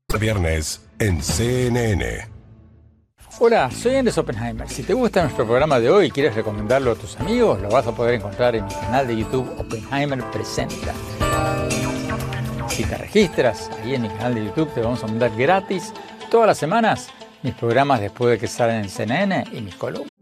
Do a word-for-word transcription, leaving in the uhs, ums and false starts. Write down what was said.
Viernes en C N N. Hola, soy Andrés Oppenheimer. Si te gusta nuestro programa de hoy y quieres recomendarlo a tus amigos, lo vas a poder encontrar en mi canal de YouTube Oppenheimer Presenta. Si te registras ahí en mi canal de YouTube, te vamos a mandar gratis todas las semanas mis programas después de que salen en C N N y mis columnas.